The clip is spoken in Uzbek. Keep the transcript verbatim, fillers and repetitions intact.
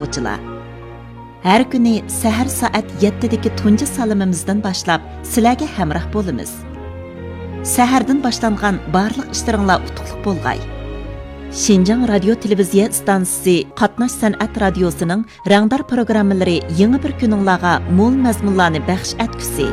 tinglovchilar. Her günü səhər saat yettidagi tunji salimimizdan başlap sizlarga hamroh bo'lamiz. Səhərdən başlanğan barlıq işlərinizlər utuqluq bolğay. Şinjan Radio Televiziya stansiyasi Qatnaş San'at Radiosuning rangdar programmalari yangi bir kuninglarga mo'l mazmunlarni baxsh etkusi.